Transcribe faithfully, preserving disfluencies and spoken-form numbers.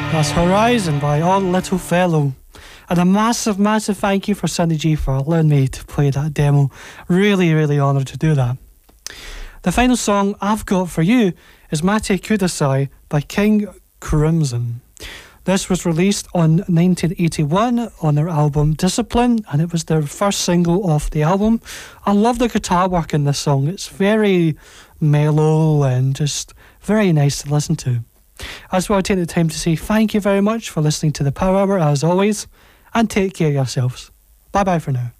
That's Horizon by All Little Fellow. And a massive, massive thank you for Sunny G for allowing me to play that demo. Really, really honoured to do that. The final song I've got for you is Mate Kudasai by King Crimson. This was released on nineteen eighty-one on their album Discipline, and it was their first single off the album. I love the guitar work in this song. It's very mellow and just very nice to listen to. I just want to take the time to say thank you very much for listening to the Power Hour as always, and take care of yourselves. Bye bye for now.